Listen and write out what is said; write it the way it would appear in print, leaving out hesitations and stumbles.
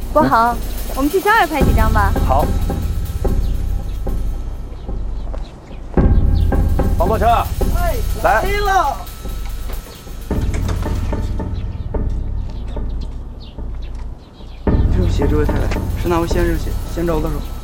国豪，我们去郊外拍几张吧。 好。黄包车， 哎， 来了。 对不起，这位太太，是那位先生先招的手。